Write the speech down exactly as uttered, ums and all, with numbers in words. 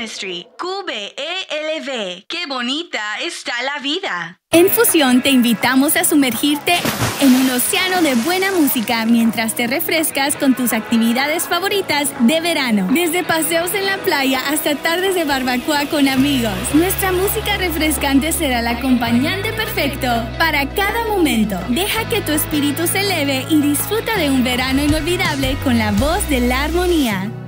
Ministry. Q B E L V. ¡Qué bonita está la vida! En Fusión te invitamos a sumergirte en un océano de buena música mientras te refrescas con tus actividades favoritas de verano. Desde paseos en la playa hasta tardes de barbacoa con amigos. Nuestra música refrescante será el acompañante perfecto para cada momento. Deja que tu espíritu se eleve y disfruta de un verano inolvidable con la voz de la armonía.